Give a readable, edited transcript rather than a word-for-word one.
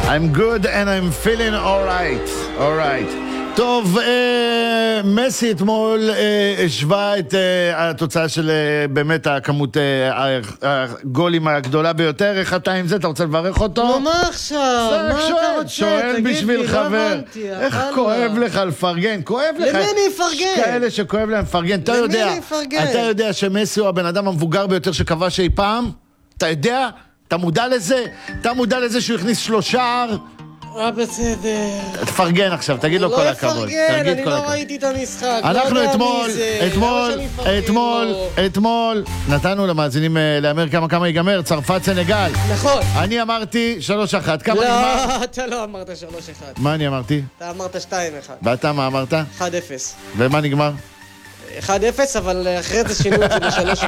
I'm good and I'm feeling alright. טוב, מסי אתמול השווה את התוצאה של באמת הכמות הגולים הגדולה ביותר. איך אתה עם זה? אתה רוצה לברך אותו? מה עכשיו? מה אתה רוצה? שואל בשביל חבר. איך כואב לך לפרגן? כואב לך. למי אני אפרגן? יש כאלה שכואב להם לפרגן. אתה יודע שמסי הוא הבן אדם המבוגר ביותר שכבש אי פעם? אתה יודע? אתה מודע לזה? אתה מודע לזה שהוא הכניס 3 שער? בסדר. תפרגן עכשיו, תגיד לו כל הכבוד. לא אפרגן, אני לא ראיתי את המשחק. אנחנו אתמול נתנו למאזינים לאמר כמה ייגמר, צרפת סנגל. נכון. אני אמרתי 3-1, כמה נגמר? לא, אתה לא אמרת 3-1. מה אני אמרתי? אתה אמרת 2-1. ואתה מה אמרת? 1-0. ומה נגמר? 1-0, אבל אחרי זה שינו את זה ל3-1.